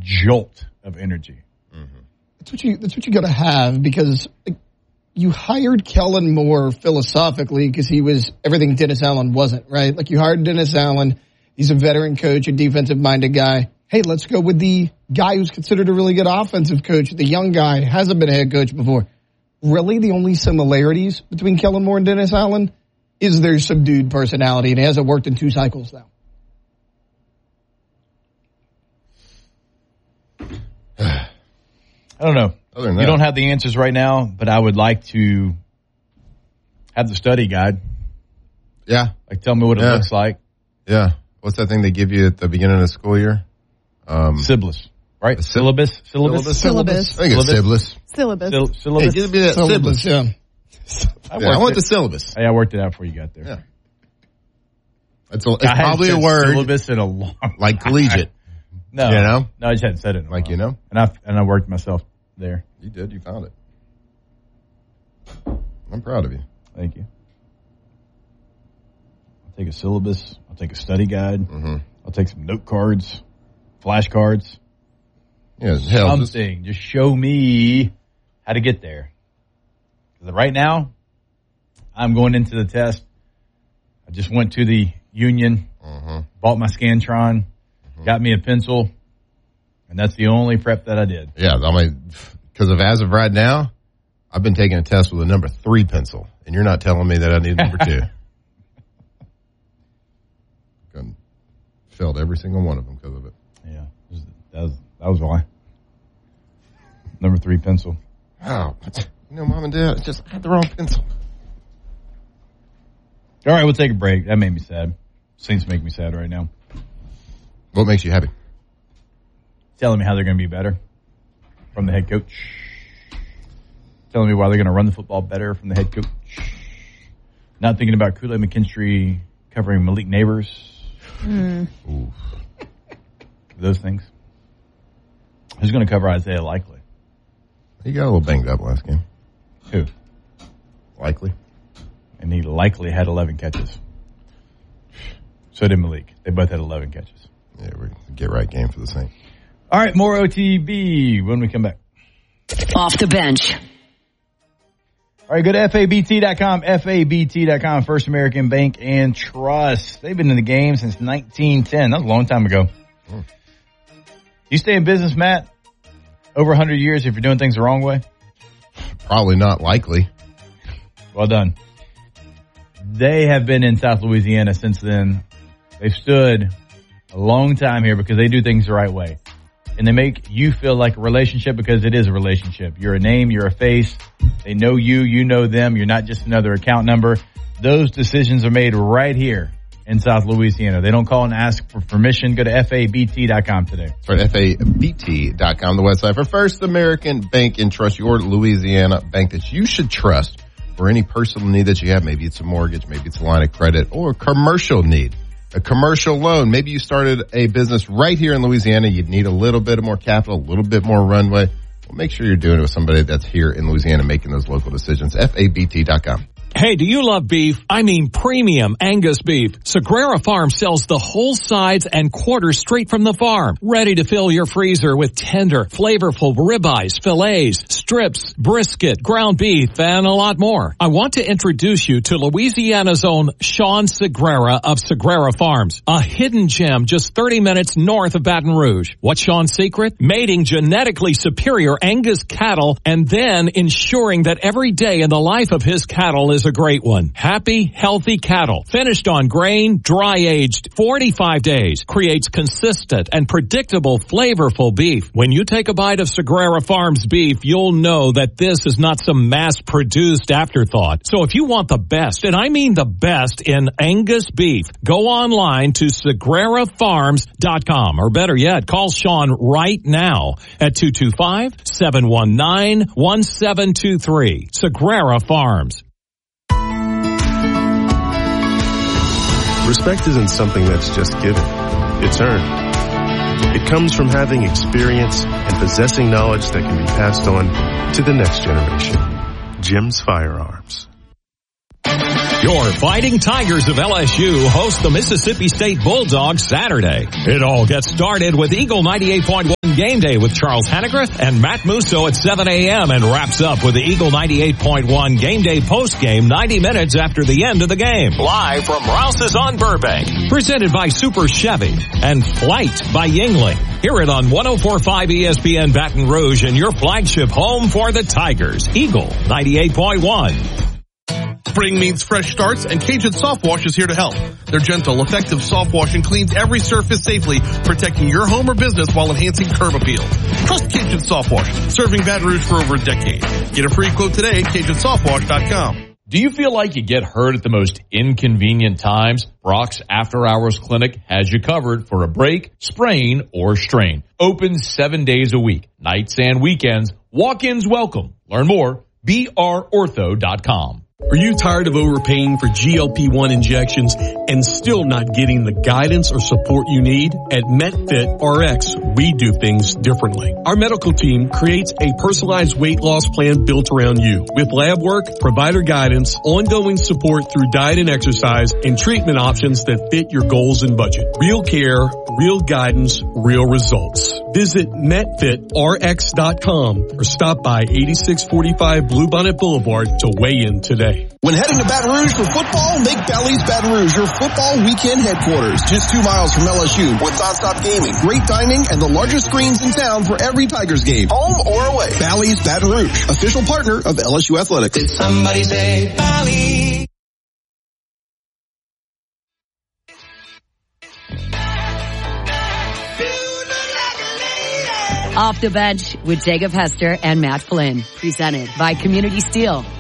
jolt of energy. Mm-hmm. That's what you got to have, because you hired Kellen Moore philosophically because he was everything Dennis Allen wasn't, right? Like, you hired Dennis Allen. He's a veteran coach, a defensive-minded guy. Hey, let's go with the guy who's considered a really good offensive coach, the young guy, hasn't been a head coach before. Really, the only similarities between Kellen Moore and Dennis Allen is their subdued personality, and it hasn't worked in 2 cycles now. I don't know. Other than that, you don't have the answers right now, but I would like to have the study guide. Yeah. Like, tell me what it looks like. Yeah. What's that thing they give you at the beginning of the school year? Syllabus, right? Syllabus. I think it's syllabus. Hey, give me that syllabus. Yeah. I want the syllabus. Hey, I worked it out before you got there. Yeah. It's probably a word. Syllabus in a long like collegiate. No. You know? No, I just hadn't said it in a like, while. you know? And I worked myself there. You did. You found it. I'm proud of you. Thank you. I'll take a syllabus. I'll take a study guide. Mm-hmm. I'll take some note cards, flashcards. Yeah, hell, something. Just show me how to get there. Because right now, I'm going into the test. I just went to the Union, bought my Scantron, got me a pencil, and that's the only prep that I did. Yeah, I mean, because as of right now, I've been taking a test with a number 3 pencil, and you're not telling me that I need number 2. Failed every single one of them because of it. Yeah, that was why. Number 3 pencil. Oh, you know, Mom and Dad just had the wrong pencil. All right, we'll take a break. That made me sad. Saints make me sad right now. What makes you happy? Telling me how they're going to be better from the head coach. Telling me why they're going to run the football better from the head coach. Not thinking about Kool-Aid McKinstry covering Malik Neighbors. Those things. Who's going to cover Isaiah Likely? He got a little banged up last game. Who? Likely. And he likely had 11 catches. So did Malik. They both had 11 catches. Yeah, we're get right game for the Saints. All right, more OTB when we come back. Off the bench. All right, go to FABT.com, FABT.com, First American Bank and Trust. They've been in the game since 1910. That was a long time ago. You stay in business, Matt, over 100 years if you're doing things the wrong way? Probably not likely. Well done. They have been in South Louisiana since then. They've stood a long time here because they do things the right way. And they make you feel like a relationship because it is a relationship. You're a name, you're a face. They know you, you know them. You're not just another account number. Those decisions are made right here in South Louisiana. They don't call and ask for permission. Go to FABT.com today. That's right, FABT.com, the website for First American Bank and Trust, your Louisiana bank that you should trust for any personal need that you have. Maybe it's a mortgage, maybe it's a line of credit, or a commercial need. A commercial loan. Maybe you started a business right here in Louisiana. You'd need a little bit more capital, a little bit more runway. Well, make sure you're doing it with somebody that's here in Louisiana making those local decisions. FABT.com. Hey, do you love beef? I mean premium Angus beef. Sagrera Farm sells the whole sides and quarters straight from the farm. Ready to fill your freezer with tender, flavorful ribeyes, fillets, strips, brisket, ground beef, and a lot more. I want to introduce you to Louisiana's own Sean Sagrera of Sagrera Farms, a hidden gem just 30 minutes north of Baton Rouge. What's Sean's secret? Mating genetically superior Angus cattle and then ensuring that every day in the life of his cattle is a great one. Happy, healthy cattle, finished on grain, dry-aged 45 days, creates consistent and predictable, flavorful beef. When you take a bite of Sagrera Farms beef, you'll know that this is not some mass-produced afterthought. So if you want the best, and I mean the best in Angus beef, go online to SagreraFarms.com, or better yet, call Sean right now at 225-719-1723. Sagrera Farms. Respect isn't something that's just given. It's earned. It comes from having experience and possessing knowledge that can be passed on to the next generation. Jim's Firearms. Your Fighting Tigers of LSU host the Mississippi State Bulldogs Saturday. It all gets started with Eagle 98.1 on Game Day with Charles Henniger and Matt Musso at 7 a.m. and wraps up with the Eagle 98.1 Game Day postgame 90 minutes after the end of the game. Live from Rouse's on Burbank. Presented by Super Chevy and Flight by Yingling. Hear it on 104.5 ESPN Baton Rouge and your flagship home for the Tigers. Eagle 98.1. Spring means fresh starts, and Cajun Soft Wash is here to help. Their gentle, effective soft washing cleans every surface safely, protecting your home or business while enhancing curb appeal. Trust Cajun Soft Wash, serving Baton Rouge for over a decade. Get a free quote today at CajunSoftWash.com. Do you feel like you get hurt at the most inconvenient times? Brock's After Hours Clinic has you covered for a break, sprain, or strain. Open 7 days a week, nights and weekends. Walk-ins welcome. Learn more, brortho.com. Are you tired of overpaying for GLP-1 injections and still not getting the guidance or support you need? At MetFit RX, we do things differently. Our medical team creates a personalized weight loss plan built around you with lab work, provider guidance, ongoing support through diet and exercise, and treatment options that fit your goals and budget. Real care, real guidance, real results. Visit MetFitRx.com or stop by 8645 Bluebonnet Boulevard to weigh in today. When heading to Baton Rouge for football, make Bally's Baton Rouge your football weekend headquarters. Just 2 miles from LSU with nonstop gaming, great dining, and the largest screens in town for every Tigers game, home or away. Bally's Baton Rouge, official partner of LSU Athletics. Did somebody say Bally? Off the Bench with Jacob Hester and Matt Flynn. Presented by Community Steel.